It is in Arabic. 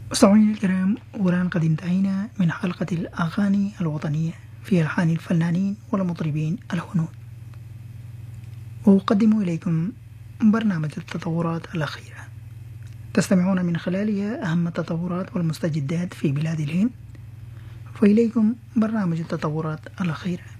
مستمعينا الكرام، والآن قد انتهينا من حلقة الأغاني الوطنية في ألحان الفنانين والمطربين الهنود، وأقدم إليكم برنامج التطورات الأخيرة تستمعون من خلالها أهم التطورات والمستجدات في بلاد الهند. فإليكم برنامج التطورات الأخيرة.